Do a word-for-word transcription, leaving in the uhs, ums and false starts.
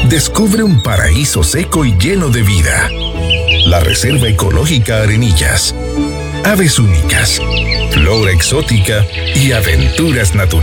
Descubre un paraíso seco y lleno de vida. La Reserva Ecológica Arenillas. Aves únicas, flora exótica y aventuras naturales.